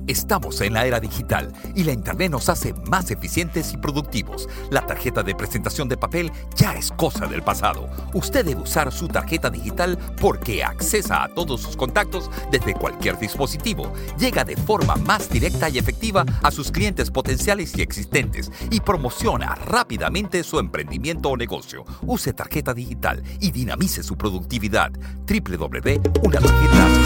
Estamos en la era digital y la Internet nos hace más eficientes y productivos. La tarjeta de presentación de papel ya es cosa del pasado. Usted debe usar su tarjeta digital porque accesa a todos sus contactos desde cualquier dispositivo. Llega de forma más directa y efectiva a sus clientes potenciales y existentes y promociona rápidamente su emprendimiento o negocio. Use tarjeta digital y dinamice su productividad. www.unatarjeta.com